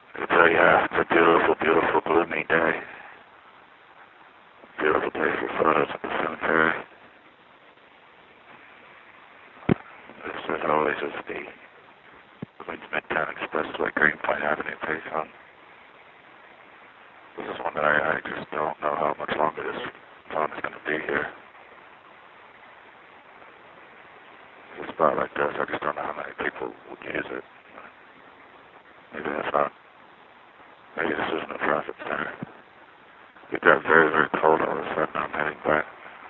It's a beautiful, beautiful gloomy day. Beautiful day for photos at the cemetery. This, as always, is the Queens Midtown Expressway, Greenpoint Avenue payphone. This is one that I just don't know how much longer this phone is going to be here. A spot like this, I just don't know how many people would use it. Maybe that's not. Maybe this isn't a profit center. It got very, very cold all of a sudden. I'm heading back.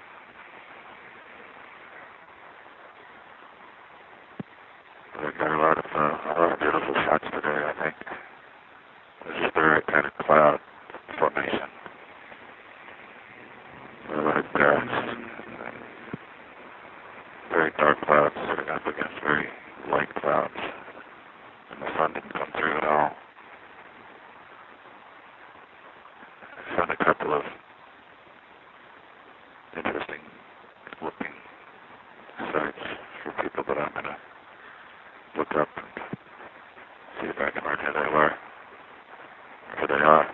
We got a lot of beautiful shots today, I think. It's just the right kind of cloud formation. A lot of very dark clouds sitting up against very light clouds. And the sun didn't come through at all. I found a couple of interesting looking sites for people that I'm going to look up and see if I can learn who they were, or who they are.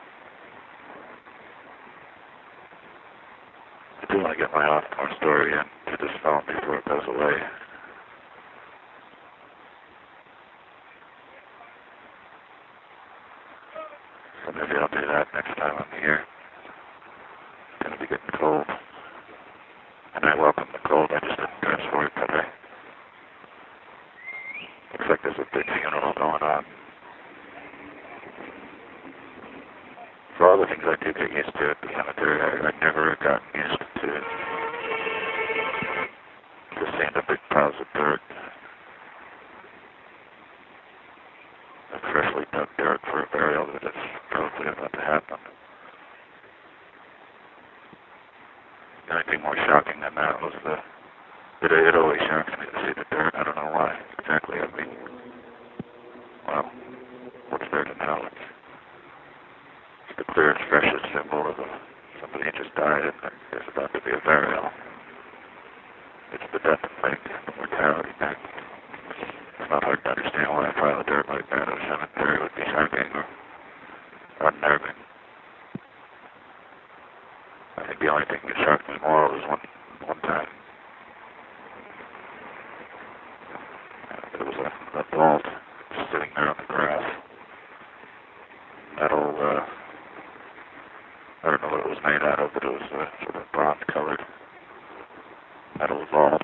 I do want to get my off-tour story into this phone before it goes away. So maybe I'll do that next time I'm here. It's going to be getting cold. And I welcome the cold. I just didn't dress for it today. Looks like there's a big funeral going on. For all the things I do get used to at the cemetery, I never got used to just seeing the big piles of dirt. A freshly dug dirt for a burial that is probably about to happen. The only thing more shocking than that was it always shocks me to see the dirt. I don't know why exactly. I mean, well, what's there to know? It's the clearest, freshest symbol of somebody just died and there's about to be a burial. It's the death thing, the mortality thing. It's not hard to understand why a pile of dirt like that in a cemetery would be shocking or unnerving. I think the only thing that shocked me more was one time. There was a vault sitting there on the grass. Metal, I don't know what it was made out of, but it was sort of bronze-colored metal vault,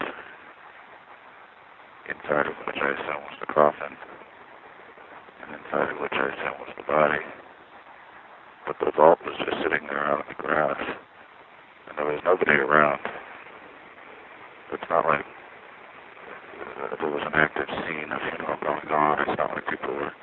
inside of which I assume was the coffin, and inside of which I assume was the body. But the vault was just sitting there out on the grass, and there was nobody around. It's not like there was an active scene of funeral going on. It's not like people were.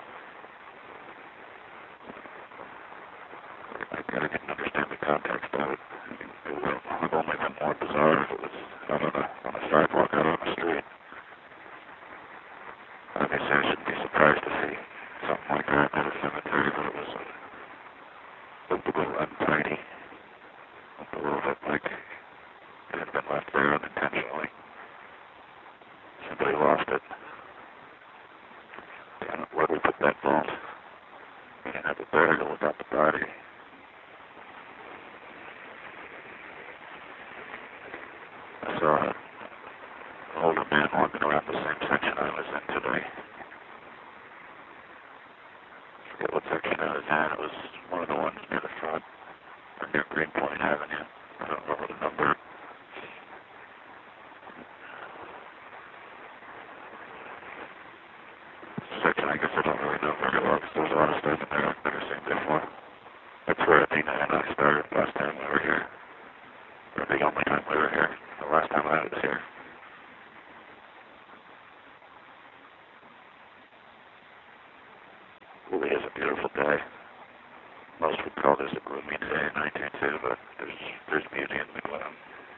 I didn't understand the context of it. It would have only been more bizarre if it was out on a sidewalk, out on the street. Obviously, I shouldn't be surprised to see something like that at a cemetery, but it looked a little untidy. Looked a little bit like it had been left there unintentionally. Somebody lost it. Damn it, where we put that vault? We didn't have a burial without the body. I saw an older man walking around the same section I was in today. I forget what section I was in. It was one of the ones near the front, or near Greenpoint Avenue. I don't remember the number. Section, I guess I don't really know very well because there's a lot of stuff in there I've never seen before. That's where Athena and I started last time we were here. Or the only time we were here. The last time I was here. It really is a beautiful day. Most would call this a gloomy day, and I do too, but there's beauty in the gloom.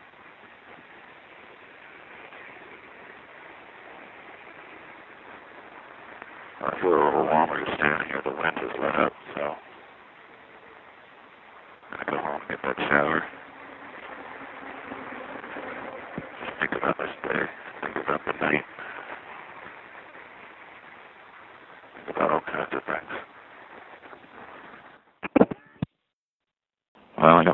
I feel a little warmer just standing here. The wind has let up, so I'm going to go home and get that shower. Just think about this day. Think about the night. Think about all kinds of things.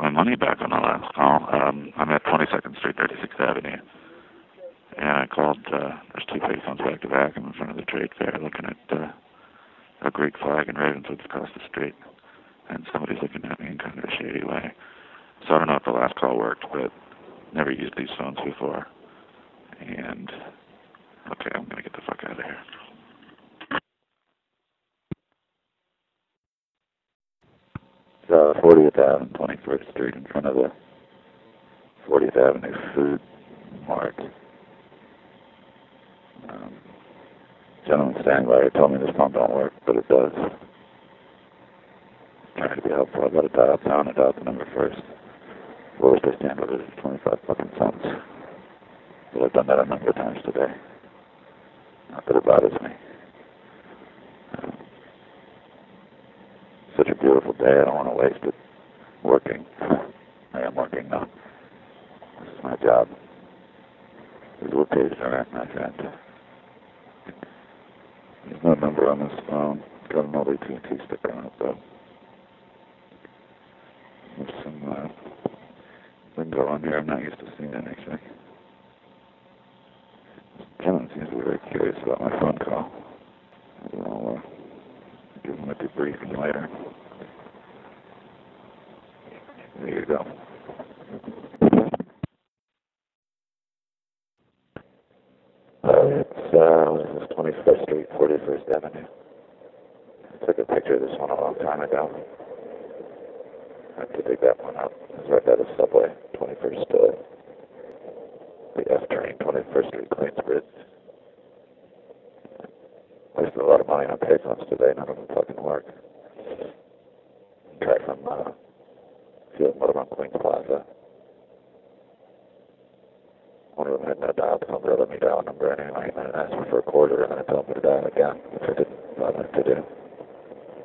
got my money back on the last call. I'm at 22nd Street, 36th Avenue. And I called, there's two payphones back to back. I'm in front of the trade fair looking at a Greek flag in Ravenswood across the street. And somebody's looking at me in kind of a shady way. So I don't know if the last call worked, but never used these phones before. And, okay, I'm going to get the fuck out of here. 40th Avenue, 21st Street, in front of the 40th Avenue Food Mart. Gentleman standing by told me this phone don't work, but it does. Trying to be helpful. I got to dial down and dial the number first. Lowest I stand with it is 25 fucking cents. But I've done that a number of times today. Not that it bothers me. Such a beautiful day, I don't want to waste it working. I am working now. This is my job. This is what pays the rent, my friend. There's no number on this phone. Got an old AT&T sticker on it, though. There's some lingo on here I'm not used to seeing, actually. This gentleman seems to be very curious about my phone call. I'll give him a debriefing later. There you go. It's 21st Street, 41st Avenue. I took a picture of this one a long time ago. I have to dig that one up. It's right by the subway, 21st, the F train, 21st Street, Queensbridge. Wasted a lot of money on payphones today, none of them fucking work. Tried from Field Motor on Queens Plaza. One of them had no dial tone, but let me dial a number anyway, and then it asked me for a quarter, and then it told me to dial again, which I didn't bother to do.